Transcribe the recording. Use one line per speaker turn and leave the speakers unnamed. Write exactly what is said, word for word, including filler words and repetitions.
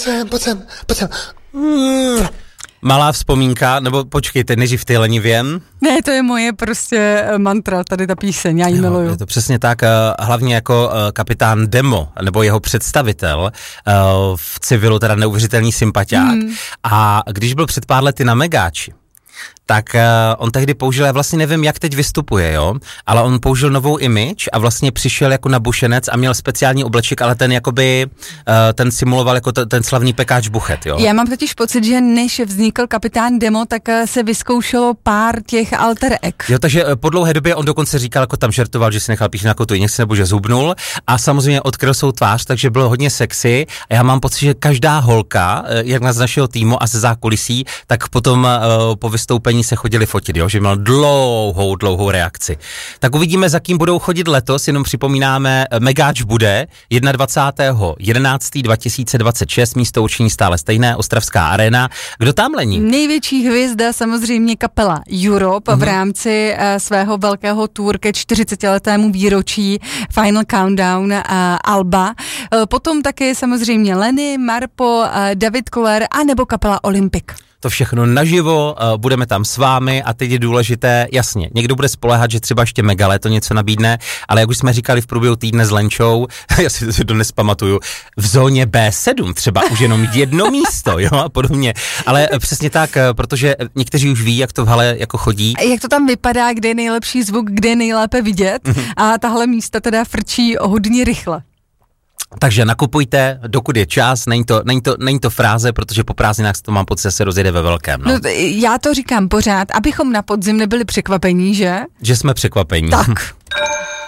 sem, pojď sem, pojď sem. Mm.
Malá vzpomínka, nebo počkejte, neživ ty lenivěm.
Ne, to je moje prostě mantra, tady ta píseň, já ji miluju.
Je to přesně tak, hlavně jako kapitán Demo, nebo jeho představitel v civilu, teda neuvěřitelný sympatiák. Hmm. A když byl před pár lety na Megáči, tak uh, on tehdy použil, já vlastně nevím, jak teď vystupuje, jo, ale on použil novou image a vlastně přišel jako nabušenec a měl speciální obleček, ale ten jakoby, uh, ten simuloval jako t- ten slavný pekáč Buchet, jo.
Já mám totiž pocit, že než vznikl kapitán Demo, tak se vyzkoušelo pár těch alterek.
Jo, takže po dlouhé době on dokonce říkal, jako tam žertoval, že si nechal píšť na kotu, nebo že zhubnul a samozřejmě odkryl svou tvář, takže bylo hodně sexy a já mám pocit, že každá holka, jak z našeho týmu a ze zákulisí, tak potom uh, po vystoupení se chodili fotit, jo, že měl dlouhou, dlouhou reakci. Tak uvidíme, za kým budou chodit letos, jenom připomínáme, Megáč bude dvacátého prvního jedenáctého dva tisíce dvacet šest, místo určení stále stejné, Ostravská arena. Kdo tam lení?
Největší hvězda samozřejmě kapela Europe uh-huh. v rámci uh, svého velkého tour ke čtyřicetiletému výročí Final Countdown uh, Alba. Uh, potom taky samozřejmě Lenny, Marpo, uh, David Koller a nebo kapela Olympic.
To všechno naživo, uh, budeme tam s vámi a teď je důležité, jasně, někdo bude spoléhat, že třeba ještě Megale to něco nabídne, ale jak už jsme říkali v průběhu týdne s Lenčou, já si to dnes pamatuju, v zóně bé sedm třeba už jenom jedno místo, jo, a podobně, ale přesně tak, protože někteří už ví, jak to v hale jako chodí.
Jak to tam vypadá, kde je nejlepší zvuk, kde je nejlépe vidět a tahle místa teda frčí hodně rychle.
Takže nakupujte, dokud je čas, není to, není to, není to fráze, protože po prázdninách to mám pocit, se rozjede ve velkém. No.
No, já to říkám pořád, abychom na podzim nebyli překvapení, že?
Že jsme překvapení.
Tak.